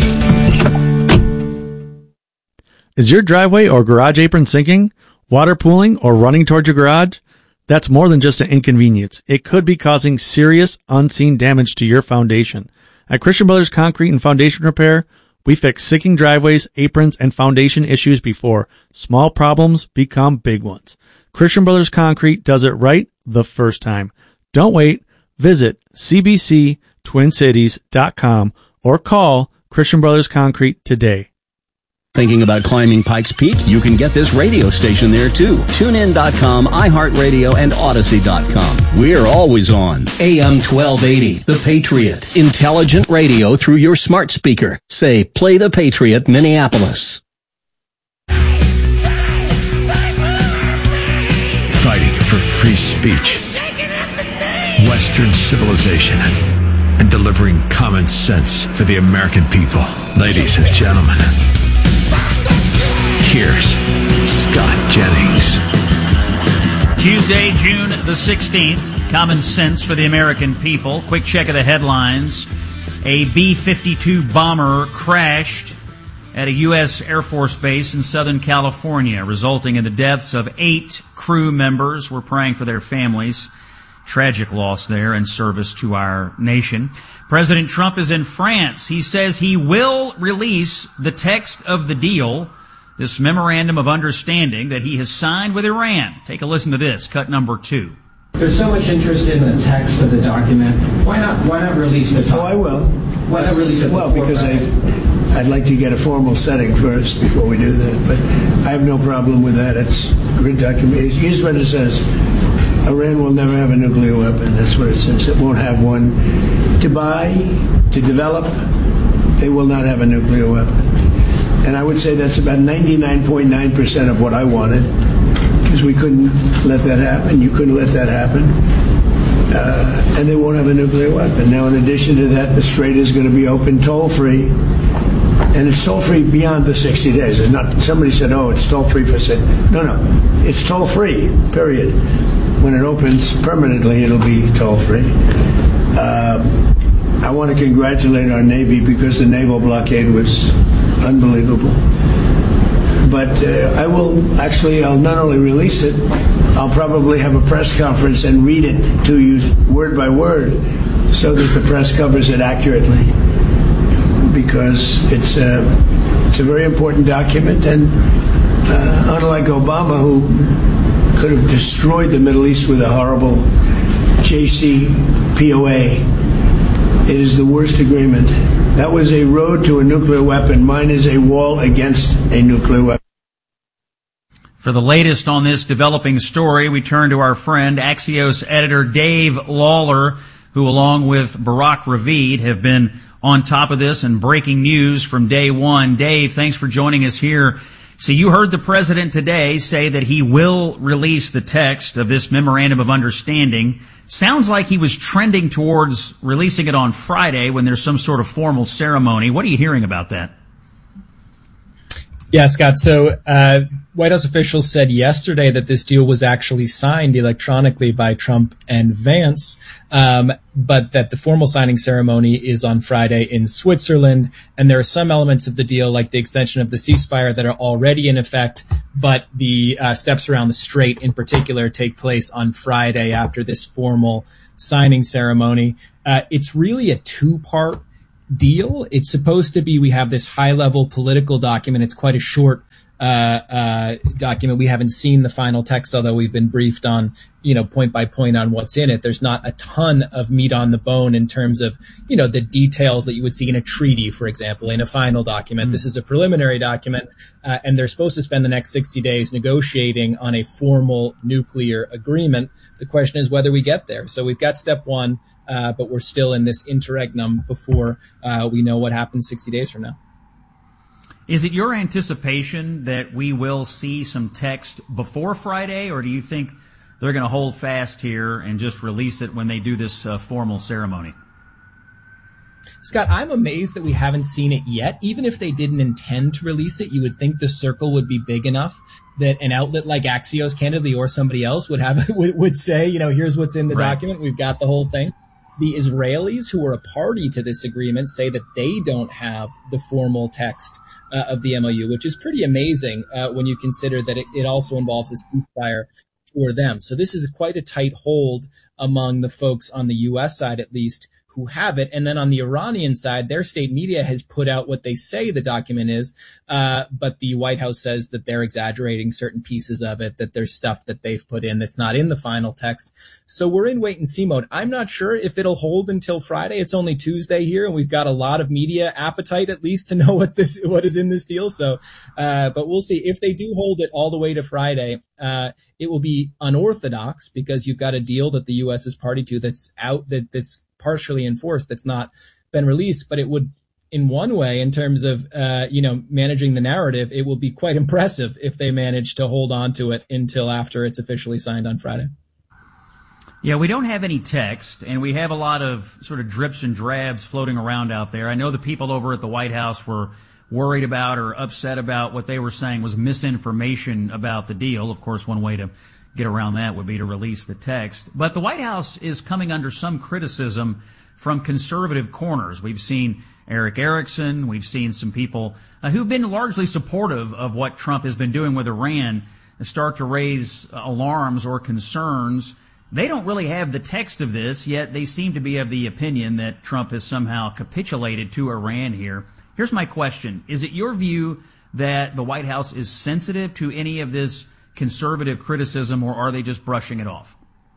Is your driveway or garage apron sinking, water pooling, or running towards your garage? That's more than just an inconvenience. It could be causing serious, unseen damage to your foundation. At Christian Brothers Concrete and Foundation Repair, we fix sinking driveways, aprons, and foundation issues before small problems become big ones. Christian Brothers Concrete does it right the first time. Don't wait. Visit c b c twin cities dot com or call Christian Brothers Concrete today. Thinking about climbing Pikes Peak? You can get this radio station there too. tune in dot com, iHeartRadio, and Odyssey dot com. We're always on. A M twelve eighty, The Patriot. Intelligent radio through your smart speaker. Say, play The Patriot, Minneapolis. Fighting for free speech, Western civilization, and delivering common sense for the American people. Ladies and gentlemen, here's Scott Jennings. Tuesday, June the sixteenth, common sense for the American people. Quick check of the headlines. A B fifty-two bomber crashed at a U S Air Force base in Southern California, resulting in the deaths of eight crew members. We're praying for their families. Tragic loss there and service to our nation. President Trump is in France. He says he will release the text of the deal, this memorandum of understanding that he has signed with Iran. Take a listen to this, cut number two. There's so much interest in the text of the document. Why not? Why not release the? Oh, I will. Why not release it? Well, because I, I'd like to get a formal setting first before we do that. But I have no problem with that. It's a good document. Here's what it says: Iran will never have a nuclear weapon. That's what it says. It won't have one to buy, to develop. They will not have a nuclear weapon. And I would say that's about ninety-nine point nine percent of what I wanted, because we couldn't let that happen. You couldn't let that happen. Uh, and they won't have a nuclear weapon. Now, in addition to that, the Strait is going to be open toll-free. And it's toll-free beyond the sixty days. It's not, somebody said, oh, it's toll-free for six. No, no. It's toll-free, period. When it opens permanently, it'll be toll-free. Um, I want to congratulate our Navy because the naval blockade was unbelievable. But uh, I will actually, I'll not only release it, I'll probably have a press conference and read it to you word by word so that the press covers it accurately. Because it's a, it's a very important document, and uh, unlike Obama, who could have destroyed the Middle East with a horrible J C P O A, it is the worst agreement. That was a road to a nuclear weapon. Mine is a wall against a nuclear weapon. For the latest on this developing story, we turn to our friend, Axios editor Dave Lawler, who along with Barak Ravid have been on top of this and breaking news from day one. Dave, thanks for joining us here. So you heard the president today say that he will release the text of this memorandum of understanding. Sounds like he was trending towards releasing it on Friday when there's some sort of formal ceremony. What are you hearing about that? Yeah, Scott. So uh, White House officials said yesterday that this deal was actually signed electronically by Trump and Vance, um, but that the formal signing ceremony is on Friday in Switzerland. And there are some elements of the deal, like the extension of the ceasefire, that are already in effect, but the uh, steps around the Strait in particular take place on Friday after this formal signing ceremony. Uh, it's really a two-part deal. It's supposed to be, we have this high-level political document. It's quite a short uh, uh, document. We haven't seen the final text, although we've been briefed on, you know, point by point on what's in it. There's not a ton of meat on the bone in terms of, you know, the details that you would see in a treaty, for example, in a final document. Mm-hmm. This is a preliminary document, uh, and they're supposed to spend the next sixty days negotiating on a formal nuclear agreement. The question is whether we get there. So we've got step one, uh, but we're still in this interregnum before uh, we know what happens sixty days from now. Is it your anticipation that we will see some text before Friday, or do you think they're going to hold fast here and just release it when they do this uh, formal ceremony? Scott, I'm amazed that we haven't seen it yet. Even if they didn't intend to release it, you would think the circle would be big enough that an outlet like Axios, candidly, or somebody else would have would, would say, you know, here's what's in the right. document. We've got the whole thing. The Israelis, who are a party to this agreement, say that they don't have the formal text uh, of the M O U, which is pretty amazing uh, when you consider that it, it also involves a ceasefire for them. So this is quite a tight hold among the folks on the U S side, at least, who have it. And then on the Iranian side, their state media has put out what they say the document is, uh, but the White House says that they're exaggerating certain pieces of it, that there's stuff that they've put in that's not in the final text. So we're in wait and see mode. I'm not sure if it'll hold until Friday. It's only Tuesday here, and we've got a lot of media appetite, at least, to know what this, what is in this deal. So, uh, but we'll see. If they do hold it all the way to Friday, uh, it will be unorthodox because you've got a deal that the U S is party to that's out, that, that's partially enforced, that's not been released, but it would, in one way, in terms of, uh, you know, managing the narrative, it will be quite impressive if they manage to hold on to it until after it's officially signed on Friday. Yeah, we don't have any text, and we have a lot of sort of drips and drabs floating around out there. I know the people over at the White House were worried about or upset about what they were saying was misinformation about the deal. Of course, one way to get around that would be to release the text. But the White House is coming under some criticism from conservative corners. We've seen Eric Erickson. We've seen some people uh, who've been largely supportive of what Trump has been doing with Iran start to raise uh, alarms or concerns. They don't really have the text of this, yet they seem to be of the opinion that Trump has somehow capitulated to Iran here. Here's my question. Is it your view that the White House is sensitive to any of this conservative criticism, or are they just brushing it off?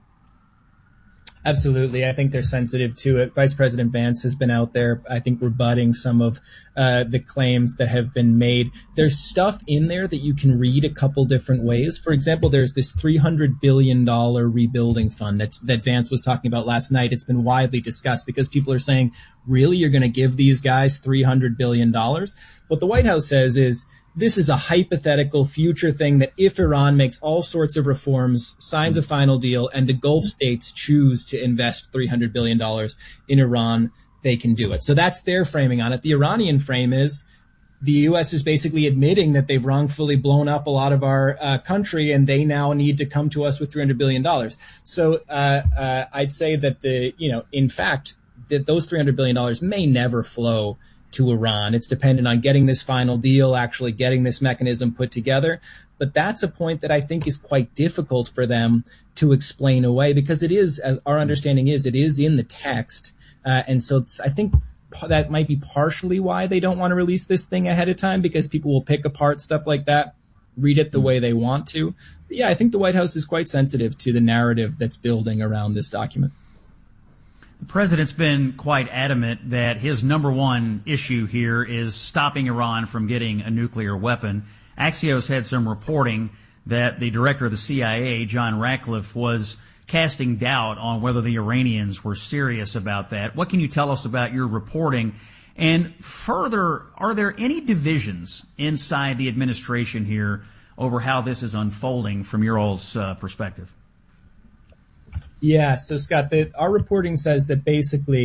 Absolutely. I think they're sensitive to it. Vice President Vance has been out there, I think, rebutting some of uh, the claims that have been made. There's stuff in there that you can read a couple different ways. For example, there's this three hundred billion dollars rebuilding fund that's, that Vance was talking about last night. It's been widely discussed because people are saying, really, you're going to give these guys three hundred billion dollars? What the White House says is, this is a hypothetical future thing that if Iran makes all sorts of reforms, signs a final deal, and the Gulf states choose to invest three hundred billion dollars in Iran, they can do it. So that's their framing on it. The Iranian frame is the U S is basically admitting that they've wrongfully blown up a lot of our uh, country, and they now need to come to us with three hundred billion dollars. So uh, uh, I'd say that the, you know, in fact, that those three hundred billion dollars may never flow to Iran. It's dependent on getting this final deal, actually getting this mechanism put together. But that's a point that I think is quite difficult for them to explain away, because it is, as our understanding is, it is in the text. Uh, and so it's, I think that might be partially why they don't want to release this thing ahead of time, because people will pick apart stuff like that, read it the way they want to. But yeah, I think the White House is quite sensitive to the narrative that's building around this document. The president's been quite adamant that his number one issue here is stopping Iran from getting a nuclear weapon. Axios had some reporting that the director of the C I A, John Ratcliffe, was casting doubt on whether the Iranians were serious about that. What can you tell us about your reporting? And further, are there any divisions inside the administration here over how this is unfolding from your all's uh, perspective? Yeah, so Scott, the, our reporting says that basically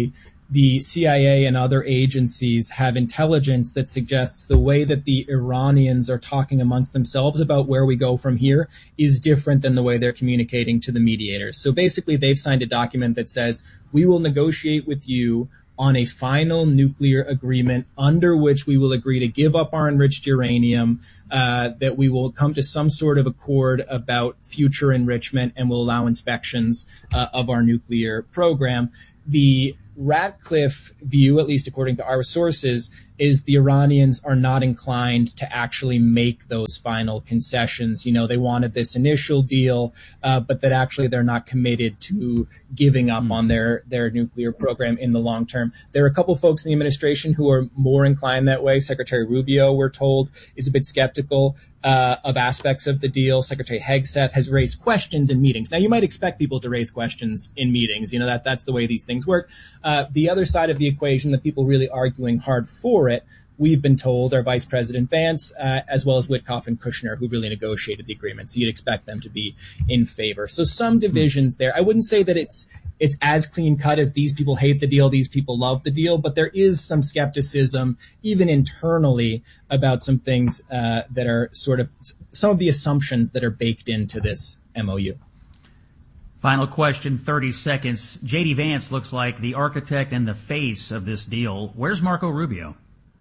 the C I A and other agencies have intelligence that suggests the way that the Iranians are talking amongst themselves about where we go from here is different than the way they're communicating to the mediators. So basically, they've signed a document that says, we will negotiate with you on a final nuclear agreement under which we will agree to give up our enriched uranium, uh, that we will come to some sort of accord about future enrichment, and will allow inspections uh, of our nuclear program. The Ratcliffe view, at least according to our sources, is the Iranians are not inclined to actually make those final concessions. You know, they wanted this initial deal, uh, but that actually they're not committed to giving up on their, their nuclear program in the long term. There are a couple folks in the administration who are more inclined that way. Secretary Rubio, we're told, is a bit skeptical uh, of aspects of the deal. Secretary Hegseth has raised questions in meetings. Now, you might expect people to raise questions in meetings. You know, that that's the way these things work. Uh, the other side of the equation, the people really arguing hard for it, we've been told, are Vice President Vance, uh, as well as Witkoff and Kushner, who really negotiated the agreement. So you'd expect them to be in favor. So some divisions there. I wouldn't say that it's it's as clean cut as these people hate the deal, these people love the deal, but there is some skepticism, even internally, about some things uh, that are sort of some of the assumptions that are baked into this M O U. Final question, thirty seconds. J D. Vance looks like the architect and the face of this deal. Where's Marco Rubio?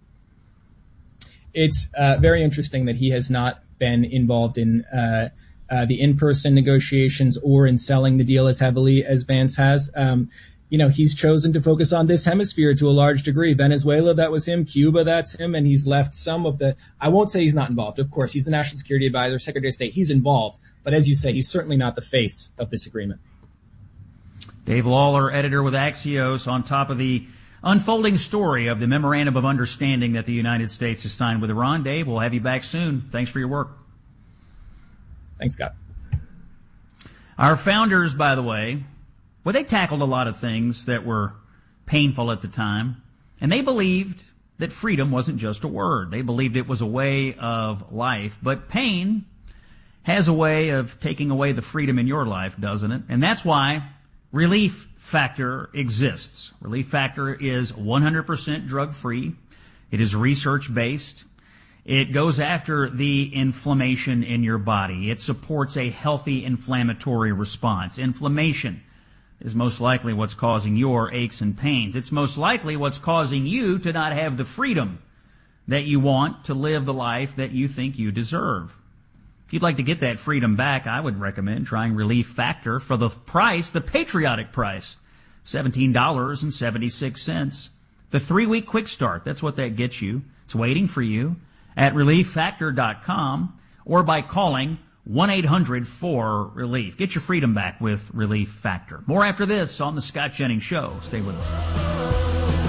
It's uh, very interesting that he has not been involved in uh, uh, the in-person negotiations or in selling the deal as heavily as Vance has. Um, you know, he's chosen to focus on this hemisphere to a large degree. Venezuela, that was him. Cuba, that's him. And he's left some of the, I won't say he's not involved. Of course, he's the National Security Advisor, Secretary of State. He's involved. But as you say, he's certainly not the face of this agreement. Dave Lawler, editor with Axios, on top of the unfolding story of the Memorandum of Understanding that the United States has signed with Iran. Dave, we'll have you back soon. Thanks for your work. Thanks, Scott. Our founders, by the way, well, they tackled a lot of things that were painful at the time, and they believed that freedom wasn't just a word. They believed it was a way of life, but pain has a way of taking away the freedom in your life, doesn't it? And that's why Relief Factor exists. Relief Factor is one hundred percent drug-free. It is research-based. It goes after the inflammation in your body. It supports a healthy inflammatory response. Inflammation is most likely what's causing your aches and pains. It's most likely what's causing you to not have the freedom that you want to live the life that you think you deserve. If you'd like to get that freedom back, I would recommend trying Relief Factor for the price, the patriotic price, seventeen dollars and seventy-six cents. The three-week quick start, that's what that gets you. It's waiting for you at relief factor dot com or by calling one eight hundred four relief. Get your freedom back with Relief Factor. More after this on The Scott Jennings Show. Stay with us.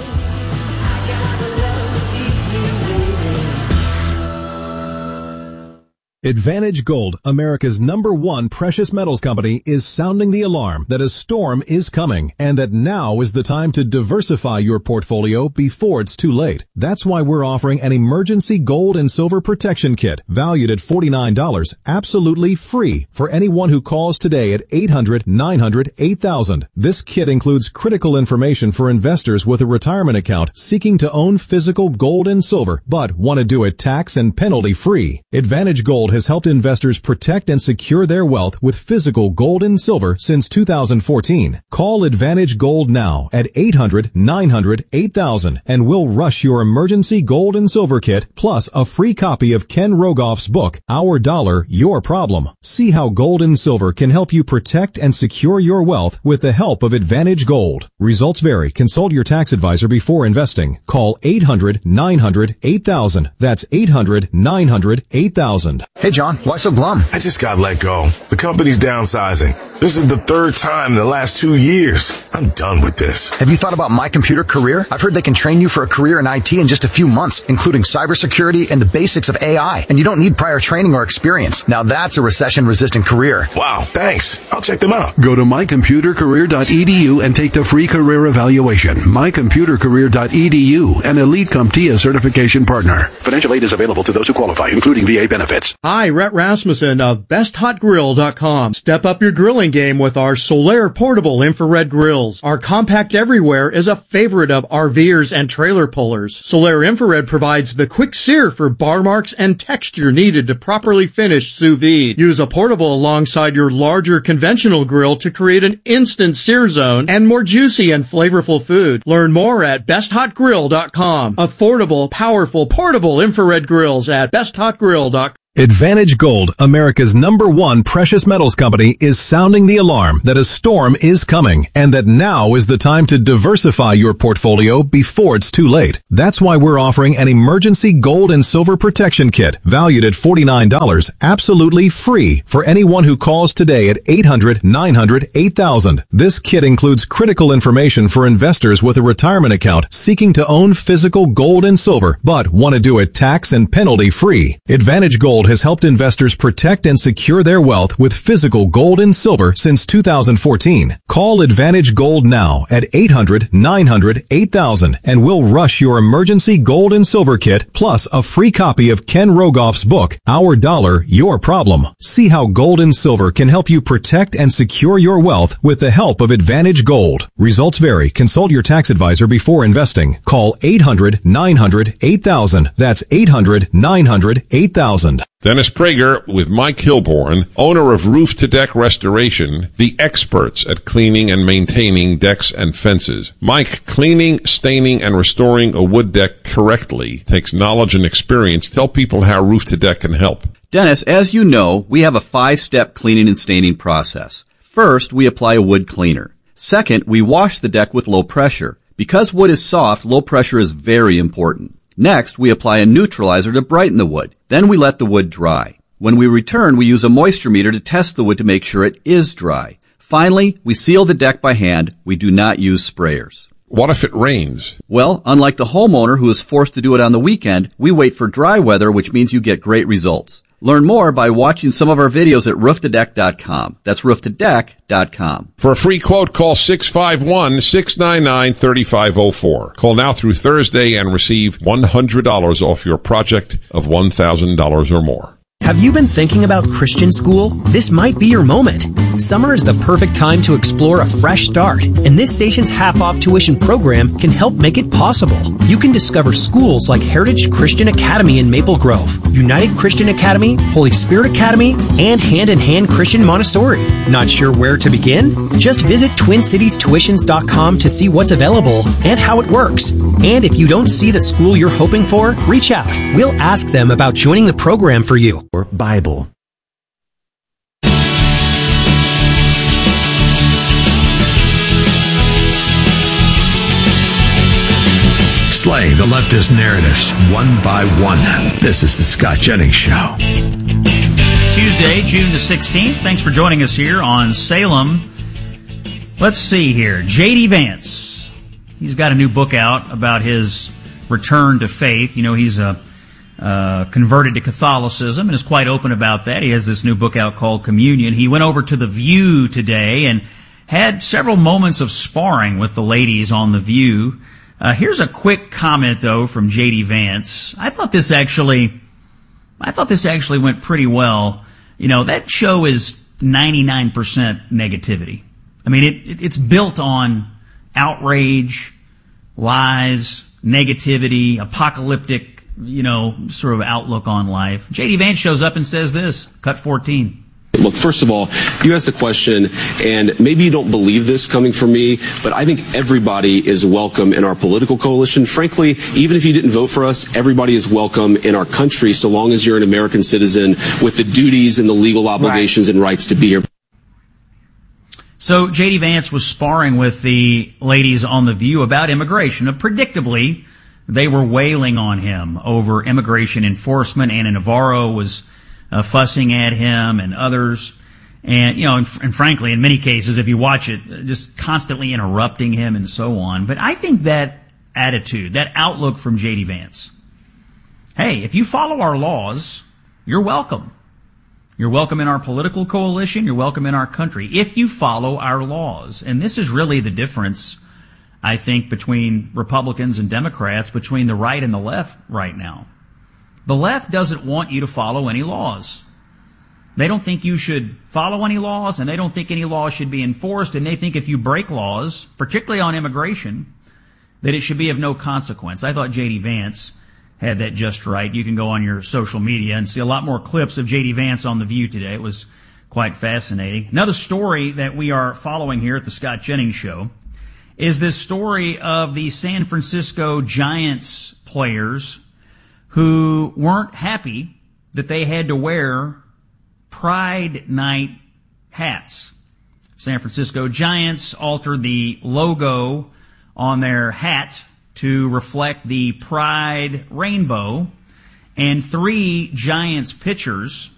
Advantage Gold, America's number one precious metals company, is sounding the alarm that a storm is coming and that now is the time to diversify your portfolio before it's too late. That's why we're offering an emergency gold and silver protection kit valued at forty-nine dollars, absolutely free for anyone who calls today at eight hundred nine hundred eight thousand. This kit includes critical information for investors with a retirement account seeking to own physical gold and silver but want to do it tax and penalty free. Advantage Gold has helped investors protect and secure their wealth with physical gold and silver since two thousand fourteen. Call Advantage Gold now at eight hundred nine hundred eight thousand and we'll rush your emergency gold and silver kit plus a free copy of Ken Rogoff's book, Our Dollar, Your Problem. See how gold and silver can help you protect and secure your wealth with the help of Advantage Gold. Results vary. Consult your tax advisor before investing. Call eight hundred nine hundred eight thousand. That's eight hundred nine hundred eight thousand. Hey, John, why so glum? I just got let go. The company's downsizing. This is the third time in the last two years. I'm done with this. Have you thought about My Computer Career? I've heard they can train you for a career in I T in just a few months, including cybersecurity and the basics of A I. And you don't need prior training or experience. Now that's a recession-resistant career. Wow, thanks. I'll check them out. Go to my computer career dot e d u and take the free career evaluation. my computer career dot e d u, an Elite CompTIA certification partner. Financial aid is available to those who qualify, including V A benefits. Hi, Rhett Rasmussen of best hot grill dot com. Step up your grilling game with our Solaire portable infrared grills. Our compact everywhere is a favorite of RVers and trailer pullers. Solaire infrared provides the quick sear for bar marks and texture needed to properly finish sous vide. Use a portable alongside your larger conventional grill to create an instant sear zone and more juicy and flavorful food. Learn more at best hot grill dot com. Affordable, powerful, portable infrared grills at best hot grill dot com. Advantage Gold, America's number one precious metals company, is sounding the alarm that a storm is coming and that now is the time to diversify your portfolio before it's too late. That's why we're offering an emergency gold and silver protection kit valued at forty-nine dollars, absolutely free for anyone who calls today at eight hundred, nine hundred, eight thousand. This kit includes critical information for investors with a retirement account seeking to own physical gold and silver but want to do it tax and penalty free. Advantage Gold has helped investors protect and secure their wealth with physical gold and silver since two thousand fourteen. Call Advantage Gold now at eight hundred, nine hundred, eight thousand and we'll rush your emergency gold and silver kit plus a free copy of Ken Rogoff's book, Our Dollar, Your Problem. See how gold and silver can help you protect and secure your wealth with the help of Advantage Gold. Results vary. Consult your tax advisor before investing. Call eight hundred, nine hundred, eight thousand. That's eight hundred, nine hundred, eight thousand. Dennis Prager with Mike Hilborn, owner of Roof to Deck Restoration, the experts at cleaning and maintaining decks and fences. Mike, cleaning, staining, and restoring a wood deck correctly takes knowledge and experience. Tell people how Roof to Deck can help. Dennis, as you know, we have a five-step cleaning and staining process. First, we apply a wood cleaner. Second, we wash the deck with low pressure. Because wood is soft, low pressure is very important. Next, we apply a neutralizer to brighten the wood. Then we let the wood dry. When we return, we use a moisture meter to test the wood to make sure it is dry. Finally, we seal the deck by hand. We do not use sprayers. What if it rains? Well, unlike the homeowner who is forced to do it on the weekend, we wait for dry weather, which means you get great results. Learn more by watching some of our videos at roof to deck dot com. That's roof to deck dot com. For a free quote, call six five one, six nine nine, three five zero four. Call now through Thursday and receive one hundred dollars off your project of one thousand dollars or more. Have you been thinking about Christian school? This might be your moment. Summer is the perfect time to explore a fresh start, and this station's half-off tuition program can help make it possible. You can discover schools like Heritage Christian Academy in Maple Grove, United Christian Academy, Holy Spirit Academy, and Hand in Hand Christian Montessori. Not sure where to begin? Just visit twin cities tuitions dot com to see what's available and how it works. And if you don't see the school you're hoping for, reach out. We'll ask them about joining the program for you. Bible. Slay the leftist narratives one by one. This is the Scott Jennings Show. Tuesday, June the sixteenth. Thanks for joining us here on Salem. Let's see here. J D. Vance. He's got a new book out about his return to faith. You know, he's a Uh, converted to Catholicism and is quite open about that. He has this new book out called Communion. He went over to The View today and had several moments of sparring with the ladies on The View. Uh, here's a quick comment, though, from J D. Vance. I thought this actually, I thought this actually went pretty well. You know, that show is ninety-nine percent negativity. I mean, it, it it's built on outrage, lies, negativity, apocalyptic, you know, sort of outlook on life. J D. Vance shows up and says this, cut fourteen. Look, first of all, you asked the question, and maybe you don't believe this coming from me, but I think everybody is welcome in our political coalition. Frankly, even if you didn't vote for us, everybody is welcome in our country so long as you're an American citizen with the duties and the legal obligations right. and rights to be here. So J D. Vance was sparring with the ladies on The View about immigration. Now, predictably, they were wailing on him over immigration enforcement. Anna Navarro was uh, fussing at him and others. And, you know, and, and frankly, in many cases, if you watch it, just constantly interrupting him and so on. But I think that attitude, that outlook from J D. Vance, hey, if you follow our laws, you're welcome. You're welcome in our political coalition. You're welcome in our country if you follow our laws. And this is really the difference, I think, between Republicans and Democrats, between the right and the left right now. The left doesn't want you to follow any laws. They don't think you should follow any laws, and they don't think any laws should be enforced, and they think if you break laws, particularly on immigration, that it should be of no consequence. I thought J D. Vance had that just right. You can go on your social media and see a lot more clips of J D. Vance on The View today. It was quite fascinating. Another story that we are following here at the Scott Jennings Show is this story of the San Francisco Giants players who weren't happy that they had to wear Pride Night hats. San Francisco Giants altered the logo on their hat to reflect the Pride rainbow, and three Giants pitchers